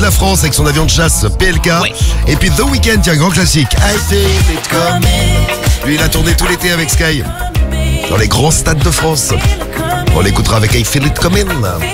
la France avec son avion de chasse PLK. Ouais. Et puis The Weeknd, tiens, grand classique. I feel it coming. Lui, il a tourné tout l'été avec Sky dans les grands stades de France. On l'écoutera avec I Feel It Coming.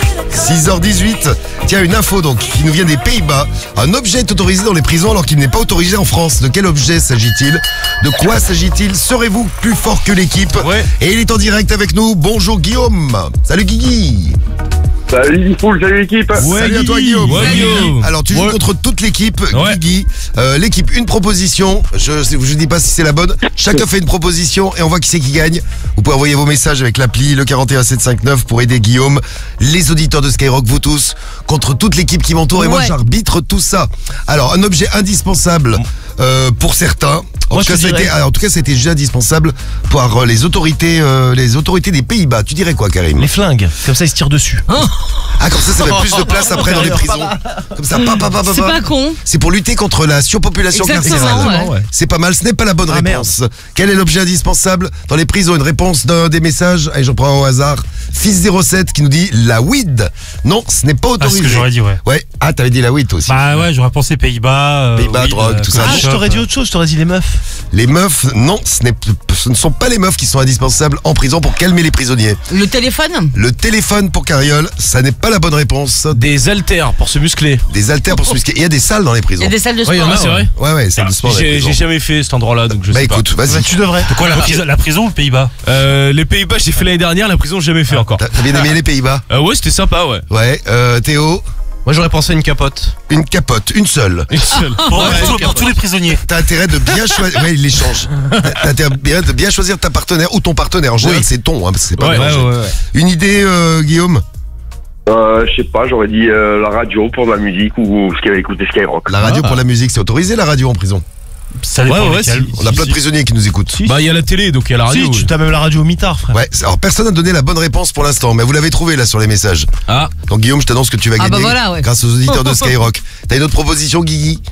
6h18. Tiens, une info donc qui nous vient des Pays-Bas. Un objet est autorisé dans les prisons alors qu'il n'est pas autorisé en France. De quel objet s'agit-il? De quoi s'agit-il? Serez-vous plus fort que l'équipe? Ouais. Et il est en direct avec nous. Bonjour Guillaume. Salut Guigui. Salut Guifoul, salut l'équipe. Ouais, salut à toi Guillaume. Ouais, Guillaume. Alors tu joues contre toute l'équipe, Guigui. L'équipe, une proposition. Je dis pas si c'est la bonne. Chacun fait une proposition et on voit qui c'est qui gagne. Vous pouvez envoyer vos messages avec l'appli le 41759 pour aider Guillaume, les auditeurs de Skyrock, vous tous, contre toute l'équipe qui m'entoure et moi j'arbitre tout ça. Alors un objet indispensable pour certains. En tout cas, c'était jugé indispensable par les autorités des Pays-Bas. Tu dirais quoi, Karim? Les flingues, comme ça ils se tirent dessus. Ah, comme ça fait plus de place après dans les prisons. Comme ça, c'est pas con. C'est pour lutter contre la surpopulation carcérale. Ouais. C'est pas mal, ce n'est pas la bonne réponse. Merde. Quel est l'objet indispensable dans les prisons? Une réponse d'un des messages. Allez, j'en prends au hasard. Fils 07 qui nous dit la weed. Non, ce n'est pas autorisé. C'est ce que j'aurais dit, ouais. Ah, t'avais dit la weed aussi. Bah ouais, j'aurais pensé Pays-Bas. Pays-Bas, drogue, tout ça. Ah, je t'aurais dit autre chose, je t'aurais dit les meufs. Les meufs, non, ce ne sont pas les meufs qui sont indispensables en prison pour calmer les prisonniers. Le téléphone? Le téléphone pour Cariole, ça n'est pas la bonne réponse. Des haltères pour se muscler. Des haltères pour se muscler. Il y a des salles dans les prisons. Il y a des salles de sport. Ouais, c'est vrai. Ouais, salles de sport. J'ai jamais fait cet endroit-là, donc je sais pas. Bah écoute, vas-y. Tu devrais. Quoi, la prison ou les Pays-Bas? Les Pays-Bas, j'ai fait l'année dernière, la prison, j'ai jamais fait encore. T'as bien aimé les Pays-Bas? Ouais, c'était sympa, ouais. Ouais, Théo? Moi j'aurais pensé à une capote. Une capote, une seule. Une seule. Pour tous les prisonniers. T'as intérêt de bien choisir. Ouais, il les change. T'as intérêt de bien choisir ta partenaire ou ton partenaire. En général, c'est ton, hein, c'est pas mélangé. Une idée, Guillaume? Je sais pas, j'aurais dit la radio pour de la musique ou ce qu'elle écouter Skyrock. La radio pour la musique, c'est autorisé la radio en prison? Ça dépend on a plein de prisonniers qui nous écoutent. Bah il y a la télé, donc il y a la radio. Si, tu as même la radio au mitard, frère. Ouais, alors personne n'a donné la bonne réponse pour l'instant, mais vous l'avez trouvé là sur les messages. Ah. Donc Guillaume, je t'annonce que tu vas gagner voilà, grâce aux auditeurs de Skyrock. T'as une autre proposition, Guigui?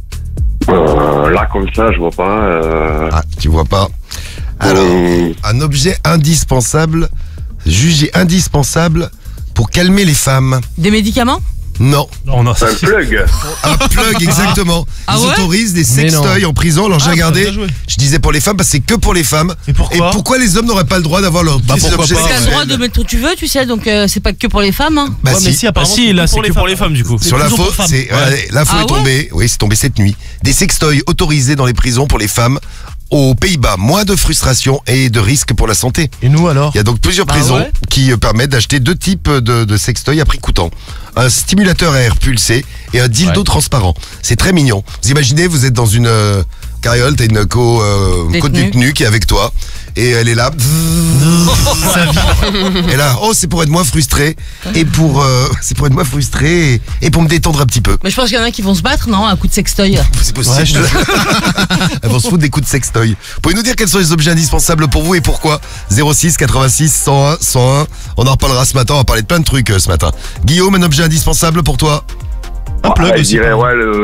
Là comme ça, je vois pas. Ah, tu vois pas. Alors, un objet indispensable, jugé indispensable pour calmer les femmes. Des médicaments? Non. Un plug. Un plug, exactement. Ils autorisent des sextoys en prison. Alors j'ai regardé, je disais pour les femmes parce que c'est que pour les femmes. Et pourquoi les hommes n'auraient pas le droit d'avoir leur Parce que t'as le droit de mettre où tu veux, tu sais, donc c'est pas que pour les femmes. Hein. Bah si, là c'est que pour les femmes du coup. Sur l'info, l'info est tombée. Oui, c'est tombé cette nuit. Des sextoys autorisés dans les prisons pour les femmes. Aux Pays-Bas, moins de frustration et de risque pour la santé. Et nous alors? Il y a donc plusieurs prisons qui permettent d'acheter deux types de sextoys à prix coûtant. Un stimulateur à air pulsé et un dildo transparent. C'est très mignon. Vous imaginez, vous êtes dans une carriole, t'as une co-détenue qui est avec toi et elle est là. Et là, c'est pour être moins frustré et pour être moins frustré et pour me détendre un petit peu. Mais je pense qu'il y en a qui vont se battre, non, à coup de sextoy. C'est possible. Elles vont se foutre des coups de sextoy. Vous pouvez nous dire quels sont les objets indispensables pour vous et pourquoi? 06 86 101 101. On en reparlera ce matin. On va parler de plein de trucs ce matin. Guillaume, un objet indispensable pour toi? Un plug aussi. Je dirais,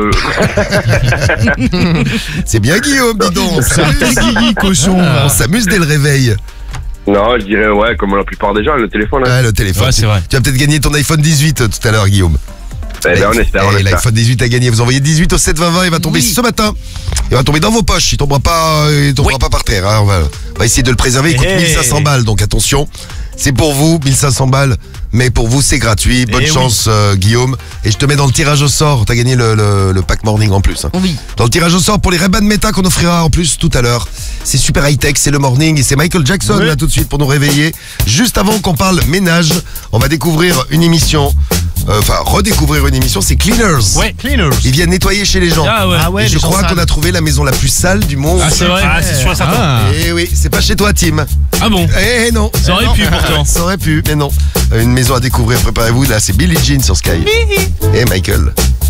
C'est bien Guillaume, dis donc. Guigui, cochon. On s'amuse dès le réveil. Non, je dirais comme la plupart des gens, le téléphone. Ouais, le téléphone. Ouais, c'est vrai. Tu vas peut-être gagner ton iPhone 18 tout à l'heure, Guillaume. On espère. L'iPhone 18 à gagner. Vous envoyez 18 au 72020, il va tomber ce matin. Il va tomber dans vos poches. Il tombera pas par terre. Hein. On va essayer de le préserver. Il coûte 1500 balles, donc attention. C'est pour vous, 1500 balles. Mais pour vous, c'est gratuit. Bonne chance, Guillaume. Et je te mets dans le tirage au sort. T'as gagné le pack morning en plus. Hein. Oui. Dans le tirage au sort pour les Ray-Ban Meta qu'on offrira en plus tout à l'heure. C'est super high-tech, c'est le morning. Et c'est Michael Jackson là tout de suite pour nous réveiller. Juste avant qu'on parle ménage, on va découvrir une émission. Redécouvrir une émission, c'est Cleaners. Ouais, Cleaners. Ils viennent nettoyer chez les gens. Ah ouais, et je crois qu'on a trouvé la maison la plus sale du monde. Ah, c'est vrai. Ah, c'est sûr et certain. Et oui, c'est pas chez toi, Tim. Ah bon? Eh non. Ça aurait pu pourtant. Ça aurait pu, mais non. Une maison à découvrir, préparez-vous. Là, c'est Billie Jean sur Sky. Et Michael.